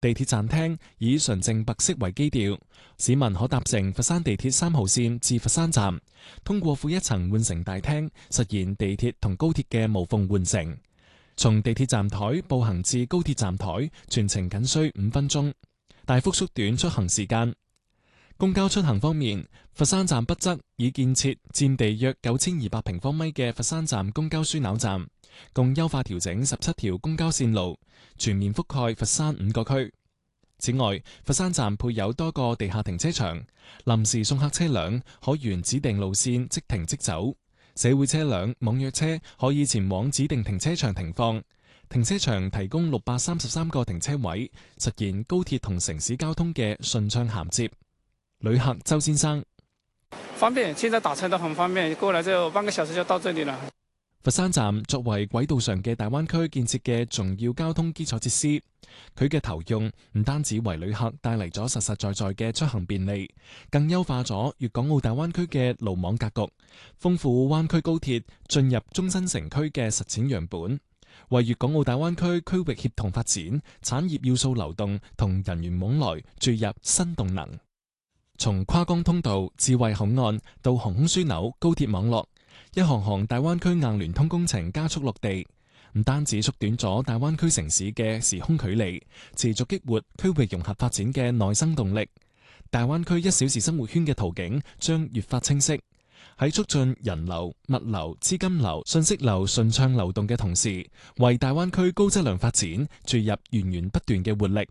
地鐵站廳以純正白色為基調，市民可搭乘佛山地鐵3號線至佛山站，通過負一層換乘大廳，實現地鐵同高鐵嘅無縫換乘。從地鐵站台步行至高鐵站台，全程僅需5分鐘，大幅縮短出行時間。公交出行方面，佛山站北側已建設佔地約9200平方米嘅佛山站公交樞紐站，共優化調整17條公交線路，全面覆蓋佛山5個區。此外，佛山站配有多個地下停車場，臨時送客車輛可沿指定路線即停即走，社會車輛、網約車可以前往指定停車場停放。停車場提供633個停車位，實現高鐵同城市交通嘅順暢銜接。旅客周先生： 方便，現在打車都很方便，過來就半個小時就到這裡了。 佛山站作為軌道上嘅大灣區建設嘅重要交通基礎設施，佢嘅投用唔單止為旅客帶嚟咗實實在在嘅出行便利，更優化咗粵港澳大灣區嘅路網格局，豐富灣區高鐵進入中新城區嘅實踐樣本，為粵港澳大灣區區域協同發展、產業要素流動同人員往來注入新動能。從跨江通道、智慧口岸到航空樞紐、高鐵網絡，一項項大灣區硬聯通工程加速落地，唔單止縮短咗大灣區城市嘅時空距離，持續激活區域融合發展嘅內生動力。大灣區1小時生活圈嘅圖景將越發清晰，喺促進人流、物流、資金流、信息流順暢流動嘅同時，為大灣區高質量發展注入源源不斷嘅活力。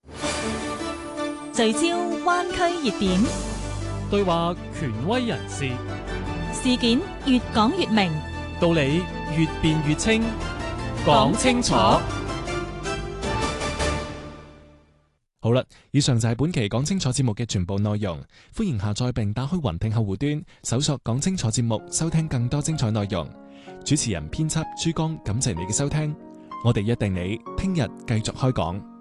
聚焦灣區熱點， 對話權威人士， 事件越講越明， 道理越辯越清，講清楚。 好啦，以上就係本期講清楚節目嘅全部內容。歡迎下載並打開雲聽客戶端，搜索講清楚節目，收聽更多精彩內容。主持人編輯朱剛，感謝你嘅收聽。我哋約定你聽日繼續開講。